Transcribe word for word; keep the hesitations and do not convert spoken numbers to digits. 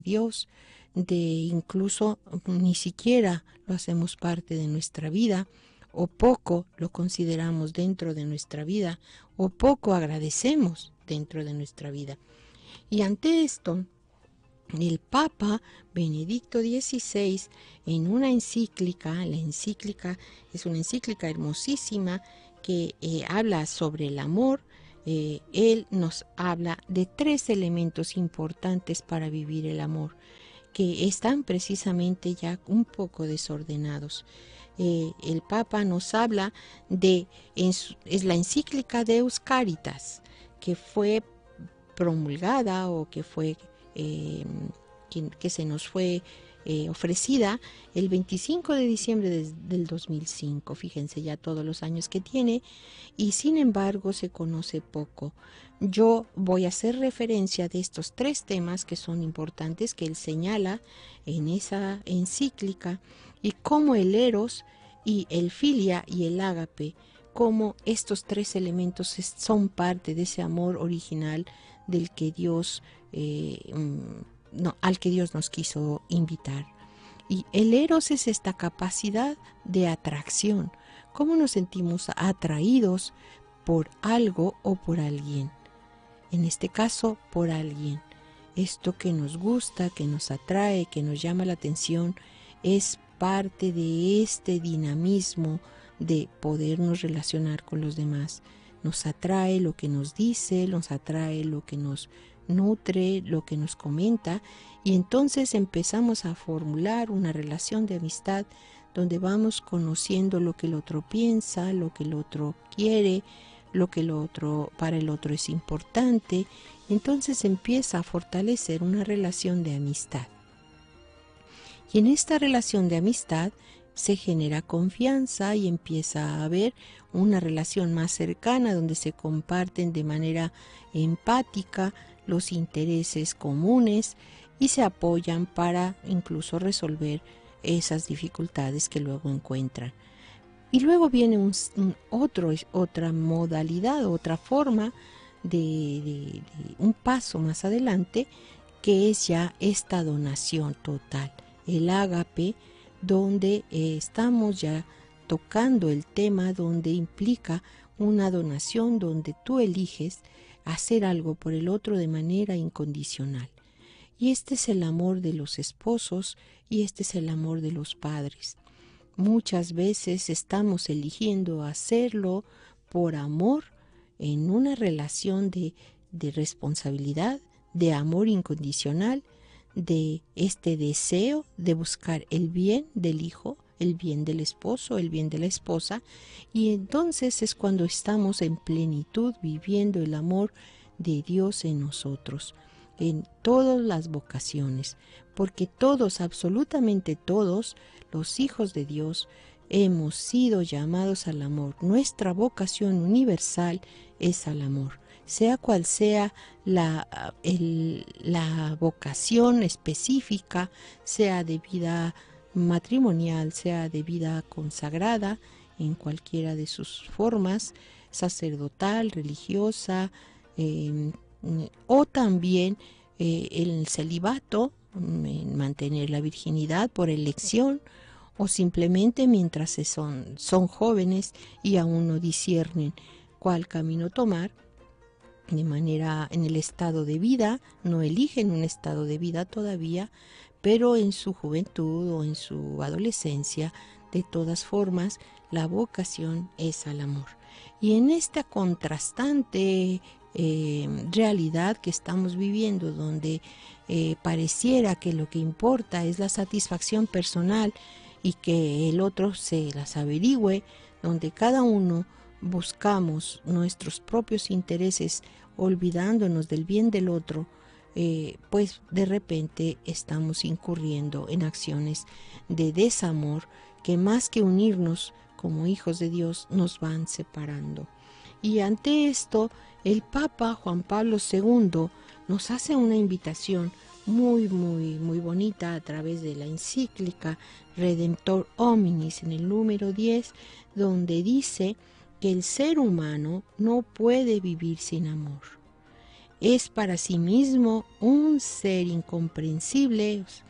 Dios, de incluso ni siquiera lo hacemos parte de nuestra vida, o poco lo consideramos dentro de nuestra vida, o poco agradecemos dentro de nuestra vida. Y ante esto, el Papa Benedicto dieciséis, en una encíclica, la encíclica es una encíclica hermosísima que eh, habla sobre el amor. Eh, él nos habla de tres elementos importantes para vivir el amor, que están precisamente ya un poco desordenados. Eh, el Papa nos habla de, en su, es la encíclica Deus Caritas, que fue promulgada o que fue eh, que, que se nos fue eh, ofrecida el veinticinco de diciembre de, del dos mil cinco. Fíjense ya todos los años que tiene, y sin embargo se conoce poco. Yo voy a hacer referencia de estos tres temas que son importantes, que él señala en esa encíclica, y cómo el eros y el filia y el ágape, cómo estos tres elementos son parte de ese amor original del que Dios eh, no, al que Dios nos quiso invitar. Y el eros es esta capacidad de atracción, cómo nos sentimos atraídos por algo o por alguien. En este caso, por alguien. Esto que nos gusta, que nos atrae, que nos llama la atención, es parte de este dinamismo de podernos relacionar con los demás. Nos atrae lo que nos dice, nos atrae lo que nos nutre, lo que nos comenta, y entonces empezamos a formular una relación de amistad donde vamos conociendo lo que el otro piensa, lo que el otro quiere, lo que el otro para el otro es importante. Entonces empieza a fortalecer una relación de amistad. Y en esta relación de amistad se genera confianza y empieza a haber una relación más cercana donde se comparten de manera empática los intereses comunes y se apoyan para incluso resolver esas dificultades que luego encuentran. Y luego viene un, un otro, otra modalidad, otra forma de, de, de un paso más adelante, que es ya esta donación total, el ágape, donde eh, estamos ya tocando el tema donde implica una donación, donde tú eliges hacer algo por el otro de manera incondicional. Y este es el amor de los esposos y este es el amor de los padres. Muchas veces estamos eligiendo hacerlo por amor en una relación de, de responsabilidad, de amor incondicional, de este deseo de buscar el bien del hijo, el bien del esposo, el bien de la esposa, y entonces es cuando estamos en plenitud viviendo el amor de Dios en nosotros, en todas las vocaciones, porque todos, absolutamente todos, los hijos de Dios, hemos sido llamados al amor. Nuestra vocación universal es al amor. Sea cual sea la, el, la vocación específica, sea de vida matrimonial, sea de vida consagrada, en cualquiera de sus formas, sacerdotal, religiosa, eh, o también eh, el celibato, en mantener la virginidad por elección, o simplemente mientras son, son jóvenes y aún no disciernen cuál camino tomar, de manera en el estado de vida, no eligen un estado de vida todavía, pero en su juventud o en su adolescencia, de todas formas, la vocación es al amor. Y en esta contrastante eh, realidad que estamos viviendo, donde eh, pareciera que lo que importa es la satisfacción personal y que el otro se las averigüe, donde cada uno buscamos nuestros propios intereses olvidándonos del bien del otro, eh, pues de repente estamos incurriendo en acciones de desamor que más que unirnos como hijos de Dios nos van separando. Y ante esto el Papa Juan Pablo segundo nos hace una invitación muy muy muy bonita a través de la encíclica Redemptor Hominis en el número diez, donde dice que el ser humano no puede vivir sin amor. es para sí mismo un ser incomprensible,